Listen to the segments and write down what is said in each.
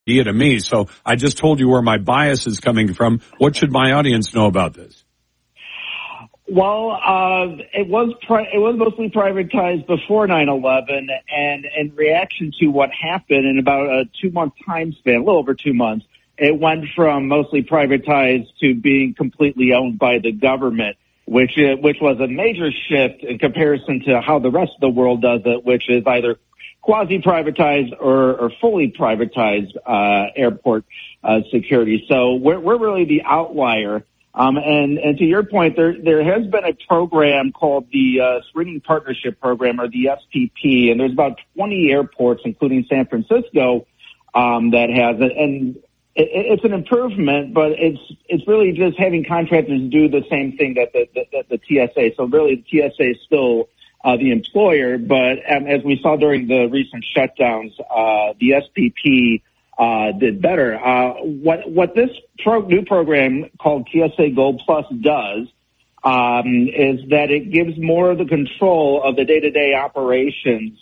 idea to me. So I just told you where my bias is coming from. What should my audience know about this? Well, it was mostly privatized before 9/11, and in reaction to what happened in about a 2-month time span, a little over 2 months, it went from mostly privatized to being completely owned by the government, which was a major shift in comparison to how the rest of the world does it, which is either quasi-privatized or fully privatized airport security. So we're really the outlier. And to your point, there has been a program called the Screening Partnership Program, or the SPP, and there's about 20 airports, including San Francisco, that has it. And it's an improvement, but it's really just having contractors do the same thing that the TSA. So really, the TSA is still the employer, but as we saw during the recent shutdowns, the SPP did better. What this new program called TSA Gold Plus does is that it gives more of the control of the day-to-day operations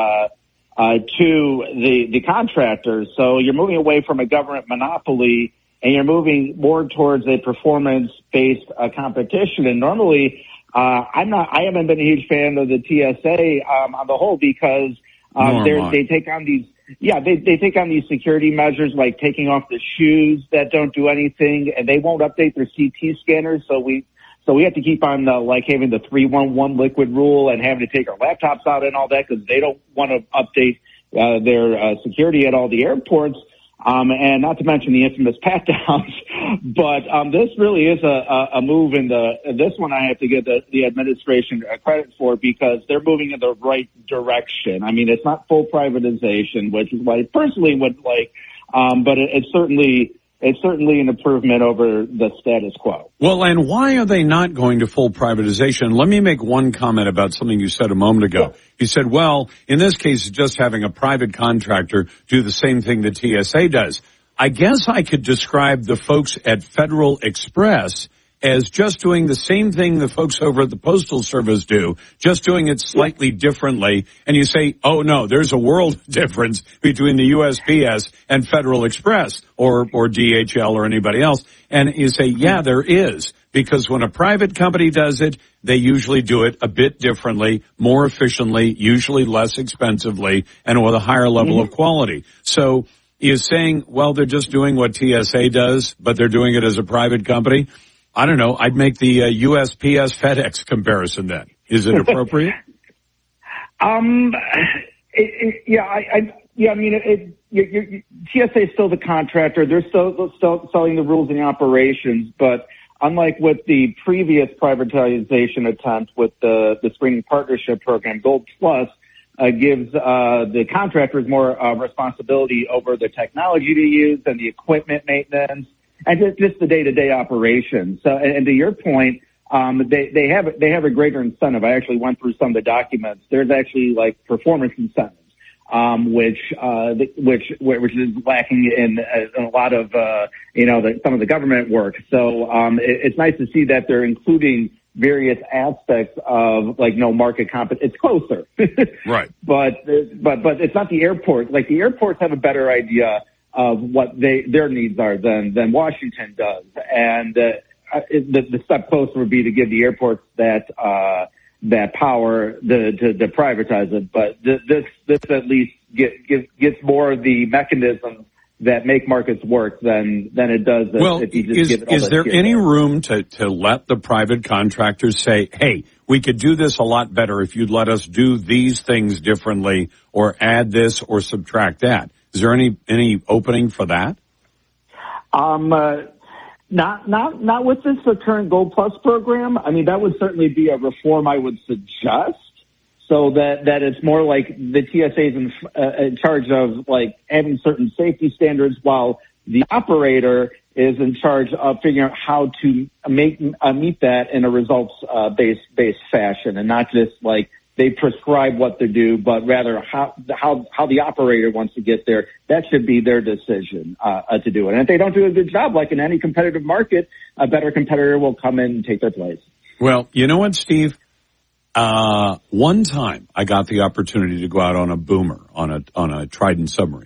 to the contractors. So you're moving away from a government monopoly, and you're moving more towards a performance-based competition. And normally, I haven't been a huge fan of the TSA on the whole, because they take on these. Yeah, they take on these security measures, like taking off the shoes that don't do anything, and they won't update their CT scanners. So we have to keep on having the 311 liquid rule and having to take our laptops out and all that, because they don't want to update their security at all the airports. And not to mention the infamous pat downs. But this really is a move in this one I have to give the administration credit for, because they're moving in the right direction. I mean, it's not full privatization, which is what I personally would like, but it's certainly an improvement over the status quo. Well, and why are they not going to full privatization? Let me make one comment about something you said a moment ago. Sure. You said, well, in this case, just having a private contractor do the same thing the TSA does. I guess I could describe the folks at Federal Express as just doing the same thing the folks over at the Postal Service do, just doing it slightly differently. And you say, oh, no, there's a world difference between the USPS and Federal Express or DHL or anybody else. And you say, yeah, there is, because when a private company does it, they usually do it a bit differently, more efficiently, usually less expensively, and with a higher level of quality. So you're saying, well, they're just doing what TSA does, but they're doing it as a private company. I don't know. I'd make the USPS FedEx comparison then. Is it appropriate? I mean, TSA is still the contractor. They're still selling the rules and the operations. But unlike with the previous privatization attempt with the Screening Partnership Program, Gold Plus gives the contractors more responsibility over the technology to use and the equipment maintenance, and just the day-to-day operations. So, and to your point, they have a greater incentive. I actually went through some of the documents. There's actually like performance incentives, which is lacking in a lot of some of the government work. So it's nice to see that they're including various aspects of no market competition. It's closer, right? But it's not the airport. Like, the airports have a better idea of what their needs are than Washington does. And the step closer would be to give the airports that power to privatize it. But this at least gets more of the mechanisms that make markets work than it does if you just give it all. Is there any room to let the private contractors say, hey, we could do this a lot better if you'd let us do these things differently, or add this or subtract that? Is there any opening for that? Not with this current Gold Plus program. I mean, that would certainly be a reform I would suggest, so that it's more like the TSA is in charge of having certain safety standards, while the operator is in charge of figuring out how to meet that in a results based fashion, and not just they prescribe what to do, but rather how the operator wants to get there. That should be their decision to do it. And if they don't do a good job, like in any competitive market, a better competitor will come in and take their place. Well, you know what, Steve? One time I got the opportunity to go out on a boomer, on a Trident submarine.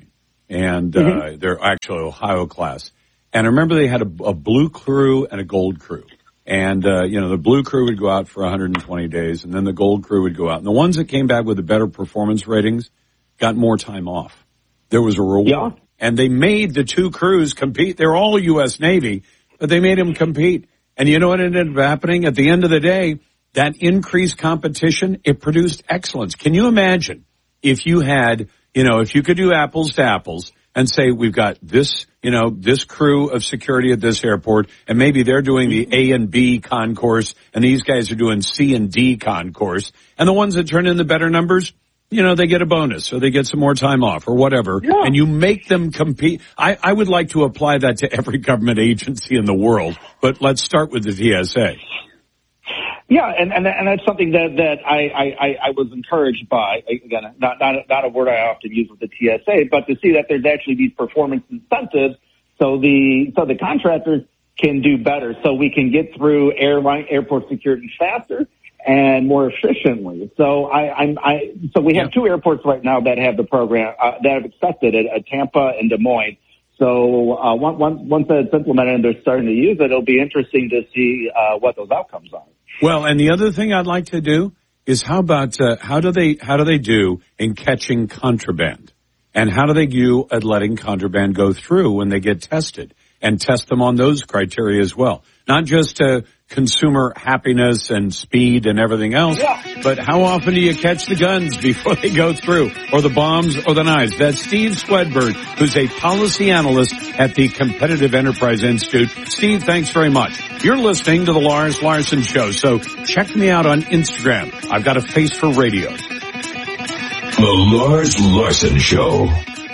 and they're actually Ohio class. And I remember they had a blue crew and a gold crew. And, the blue crew would go out for 120 days, and then the gold crew would go out. And the ones that came back with the better performance ratings got more time off. There was a reward. Yeah. And they made the two crews compete. They're all U.S. Navy, but they made them compete. And you know what ended up happening? At the end of the day, that increased competition, it produced excellence. Can you imagine if you had, if you could do apples to apples and say, we've got this, this crew of security at this airport, and maybe they're doing the A and B concourse, and these guys are doing C and D concourse, and the ones that turn in the better numbers, they get a bonus, or they get some more time off, or whatever, and you make them compete. I would like to apply that to every government agency in the world, but let's start with the TSA. Yeah, and that's something that I was encouraged by. Again, not a word I often use with the TSA, but to see that there's actually these performance incentives, so the contractors can do better, so we can get through airport security faster and more efficiently. So so we have two airports right now that have the program that have accepted it, Tampa and Des Moines. So once it's implemented and they're starting to use it, it'll be interesting to see what those outcomes are. Well, and the other thing I'd like to do is how do they do in catching contraband? And how do they do at letting contraband go through when they get tested, and test them on those criteria as well? Not just consumer happiness and speed and everything else, but how often do you catch the guns before they go through, or the bombs or the knives? That's Steve Swedberg, who's a policy analyst at the Competitive Enterprise Institute. Steve, thanks very much. You're listening to the Lars Larson Show, so check me out on Instagram. I've got a face for radio. The Lars Larson Show.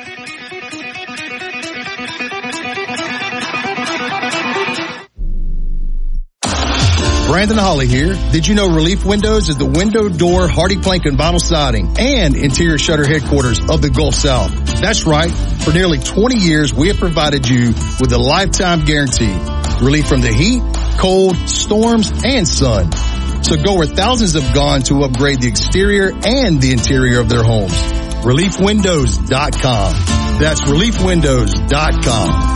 Brandon Holly here. Did you know Relief Windows is the window, door, hardy plank, and vinyl siding and interior shutter headquarters of the Gulf South? That's right. For nearly 20 years, we have provided you with a lifetime guarantee. Relief from the heat, cold, storms, and sun. So go where thousands have gone to upgrade the exterior and the interior of their homes. ReliefWindows.com. That's ReliefWindows.com.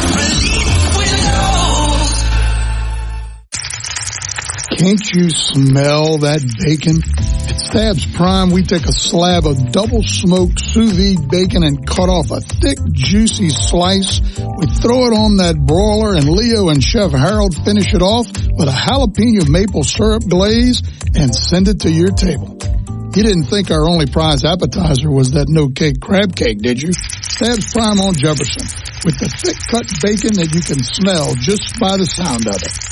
Can't you smell that bacon? At Stabs Prime, we take a slab of double-smoked sous vide bacon and cut off a thick, juicy slice. We throw it on that broiler, and Leo and Chef Harold finish it off with a jalapeno maple syrup glaze and send it to your table. You didn't think our only prize appetizer was that no-cake crab cake, did you? Stabs Prime on Jefferson, with the thick-cut bacon that you can smell just by the sound of it.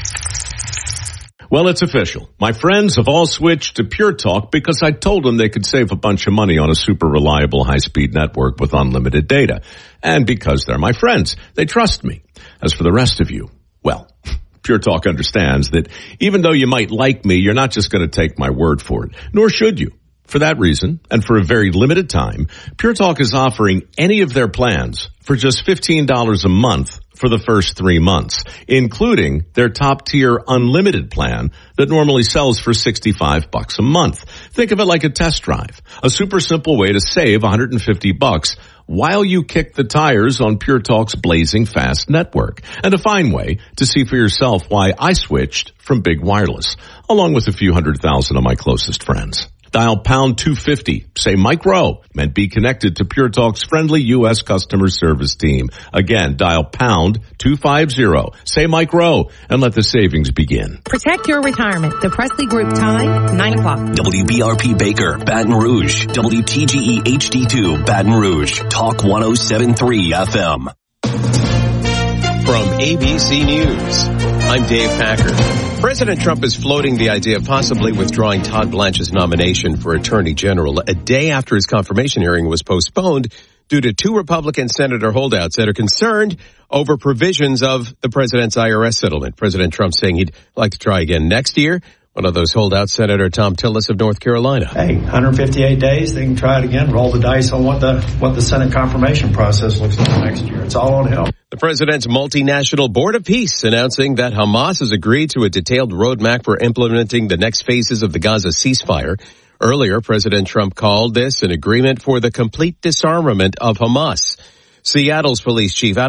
Well, it's official. My friends have all switched to Pure Talk because I told them they could save a bunch of money on a super reliable high-speed network with unlimited data. And because they're my friends, they trust me. As for the rest of you, well, Pure Talk understands that even though you might like me, you're not just going to take my word for it, nor should you. For that reason, and for a very limited time, Pure Talk is offering any of their plans for just $15 a month for the first 3 months, including their top-tier unlimited plan that normally sells for $65 a month. Think of it like a test drive, a super simple way to save $150 while you kick the tires on Pure Talk's blazing fast network, and a fine way to see for yourself why I switched from Big Wireless, along with a few 100,000 of my closest friends. Dial pound 250, say Mike Rowe, and be connected to Pure Talk's friendly U.S. customer service team. Again, dial pound 250, say Mike Rowe, and let the savings begin. Protect your retirement. The Presley Group time, 9 o'clock. WBRP Baker, Baton Rouge. WTGE HD2, Baton Rouge. Talk 107.3 FM. From ABC News, I'm Dave Packer. President Trump is floating the idea of possibly withdrawing Todd Blanche's nomination for Attorney General a day after his confirmation hearing was postponed due to 2 Republican senator holdouts that are concerned over provisions of the president's IRS settlement. President Trump saying he'd like to try again next year. One of those holdouts, Senator Tom Tillis of North Carolina. Hey, 158 days, they can try it again, roll the dice on what the Senate confirmation process looks like next year. It's all on him. The president's multinational Board of Peace announcing that Hamas has agreed to a detailed roadmap for implementing the next phases of the Gaza ceasefire. Earlier, President Trump called this an agreement for the complete disarmament of Hamas. Seattle's police chief